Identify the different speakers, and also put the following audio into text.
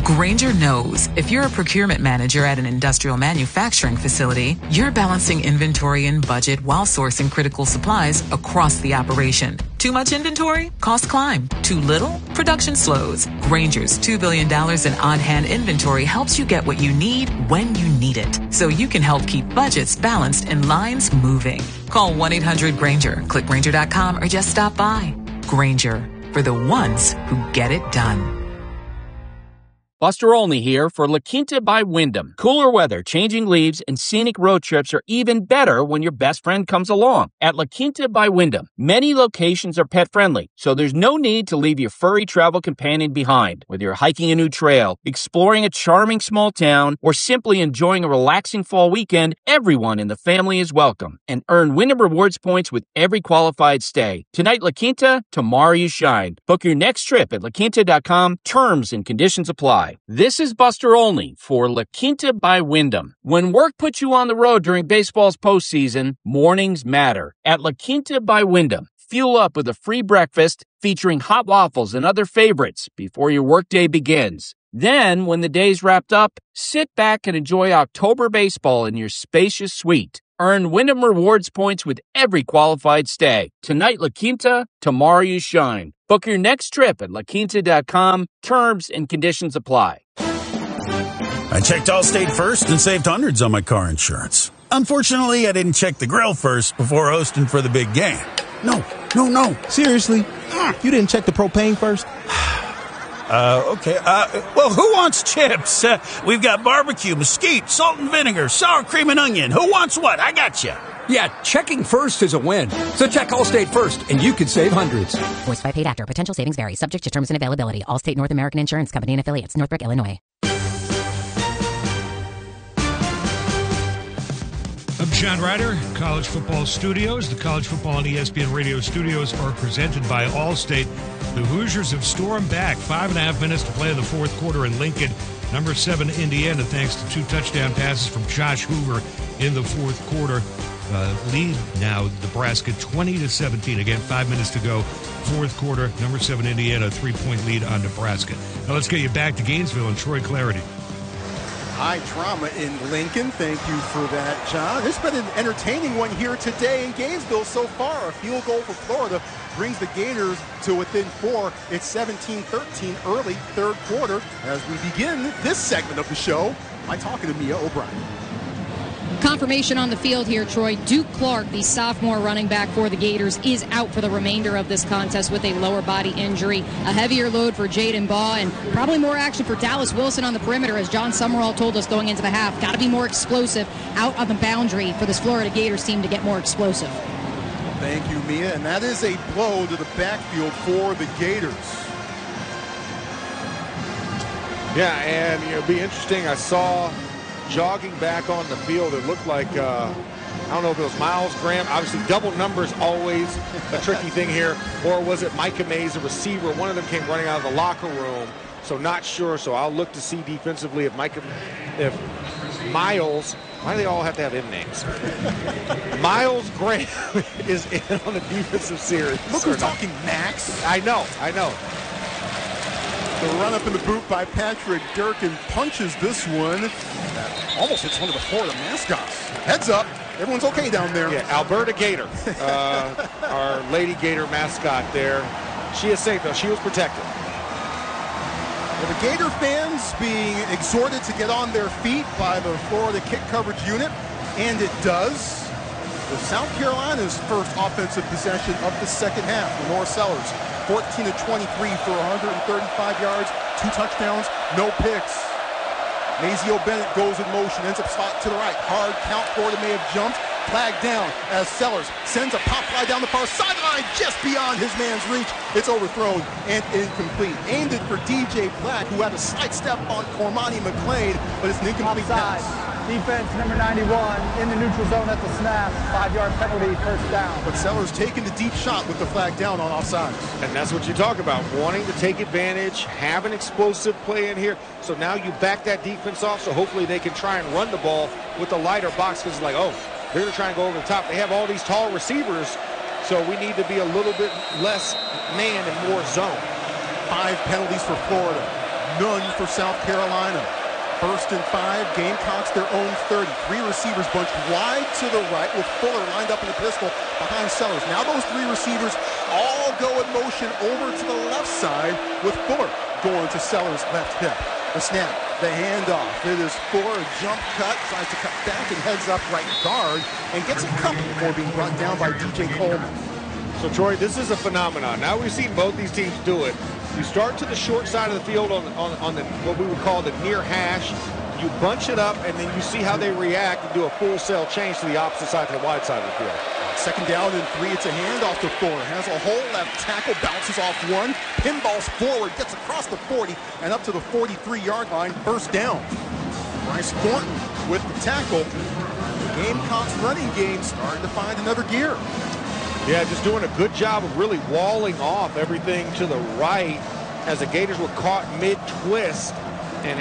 Speaker 1: Grainger knows if you're a procurement manager at an industrial manufacturing facility, you're balancing inventory and budget while sourcing critical supplies across the operation. Too much inventory? Costs climb. Too little? Production slows. Grainger's $2 billion in on-hand inventory helps you get what you need when you need it, so you can help keep budgets balanced and lines moving. Call 1-800-GRAINGER, click Grainger.com, or just stop by. Grainger, for the ones who get it done.
Speaker 2: Buster Olney here for La Quinta by Wyndham. Cooler weather, changing leaves, and scenic road trips are even better when your best friend comes along. At La Quinta by Wyndham, many locations are pet-friendly, so there's no need to leave your furry travel companion behind. Whether you're hiking a new trail, exploring a charming small town, or simply enjoying a relaxing fall weekend, everyone in the family is welcome. And earn Wyndham Rewards points with every qualified stay. Tonight, La Quinta, tomorrow you shine. Book your next trip at laquinta.com. Terms and conditions apply. This is Buster Olney for La Quinta by Wyndham. When work puts you on the road during baseball's postseason, mornings matter. At La Quinta by Wyndham, fuel up with a free breakfast featuring hot waffles and other favorites before your workday begins. Then, when the day's wrapped up, sit back and enjoy October baseball in your spacious suite. Earn Wyndham Rewards points with every qualified stay. Tonight, La Quinta, tomorrow you shine. Book your next trip at laquinta.com. Terms and conditions apply.
Speaker 3: I checked Allstate first and saved hundreds on my car insurance. Unfortunately, I didn't check the grill first before hosting for the big game. No.
Speaker 4: Seriously? You didn't check the propane first?
Speaker 3: Okay. Well, who wants chips? We've got barbecue, mesquite, salt and vinegar, sour cream and onion. Who wants what? I got you.
Speaker 5: Yeah, checking first is a win. So check Allstate first, and you could save hundreds.
Speaker 6: Voice by paid actor. Potential savings vary. Subject to terms and availability. Allstate North American Insurance Company and affiliates. Northbrook, Illinois.
Speaker 7: I'm John Ryder, College Football Studios. The College Football and ESPN Radio Studios are presented by Allstate. The Hoosiers have stormed back. 5.5 minutes to play in the fourth quarter in Lincoln. Number 7, Indiana, thanks to 2 touchdown passes from Josh Hoover in the fourth quarter. Lead now, Nebraska 20-17. Again, 5 minutes to go. Fourth quarter, number 7, Indiana, 3-point lead on Nebraska. Now let's get you back to Gainesville and Troy Clarity.
Speaker 8: High drama in Lincoln. Thank you for that, John. It's been an entertaining one here today in Gainesville so far. A field goal for Florida brings the Gators to within 4. It's 17-13 early third quarter. As we begin this segment of the show, I'm talking to Mia O'Brien.
Speaker 9: Confirmation on the field here, Troy. Duke Clark, the sophomore running back for the Gators, is out for the remainder of this contest with a lower body injury. A heavier load for Jaden Baugh, and probably more action for Dallas Wilson on the perimeter, as John Summerall told us going into the half. Got to be more explosive out on the boundary for this Florida Gators team to get more explosive.
Speaker 8: Thank you, Mia. And that is a blow to the backfield for the Gators.
Speaker 10: Yeah, and it'll be interesting. I saw jogging back on the field, it looked like, I don't know if it was Miles Graham. Obviously, double numbers always a tricky thing here. Or was it Micah Mays, a receiver? One of them came running out of the locker room. So not sure. So I'll look to see defensively if Miles, why do they all have to have M names? Miles Graham is in on the defensive series.
Speaker 8: Look who's talking, Max.
Speaker 10: I know.
Speaker 8: The run up in the boot by Patrick Durkin punches this one. Almost hits one of the Florida mascots. Heads up. Everyone's okay down there.
Speaker 10: Yeah, Alberta Gator, our Lady Gator mascot there. She is safe, though. She was protected.
Speaker 8: Well, the Gator fans being exhorted to get on their feet by the Florida kick coverage unit, and it does. With South Carolina's first offensive possession of the second half. Lenore Sellers, 14 of 23 for 135 yards, 2 touchdowns, no picks. Mazio Bennett goes in motion, ends up slot to the right. Hard count, Florida may have jumped. Flagged down as Sellers sends a pop fly down the far sideline, just beyond his man's reach. It's overthrown and incomplete. Aimed it for DJ Black, who had a slight step on Cormani McLean, but it's an incomplete pass.
Speaker 11: Defense number 91 in the neutral zone at the snap. 5-yard penalty, first down.
Speaker 8: But Sellers taking the deep shot with the flag down on offside.
Speaker 10: And that's what you talk about, wanting to take advantage, have an explosive play in here. So now you back that defense off, so hopefully they can try and run the ball with the lighter box, because it's like, oh, they're going to try and go over the top. They have all these tall receivers, so we need to be a little bit less man and more zone.
Speaker 8: 5 penalties for Florida. none for South Carolina. 1st and 5, Gamecocks their own 30. 3 receivers bunched wide to the right with Fuller lined up in the pistol behind Sellers. Now those 3 receivers all go in motion over to the left side with Fuller going to Sellers' left hip. The snap, the handoff. It is Fuller, a jump cut, tries to cut back and heads up right guard and gets a couple before being brought down by DJ Coleman.
Speaker 10: So, Troy, this is a phenomenon. Now we've seen both these teams do it. You start to the short side of the field on the what we would call the near hash. You bunch it up, and then you see how they react and do a full sail change to the opposite side, to the wide side of the field.
Speaker 8: 2nd down and 3. It's a handoff to Fuller. Has a hole left tackle, bounces off one, pinballs forward, gets across the 40 and up to the 43-yard line. 1st down. Bryce Thornton with the tackle. The Gamecocks running game starting to find another gear.
Speaker 10: Yeah, just doing a good job of really walling off everything to the right as the Gators were caught mid-twist.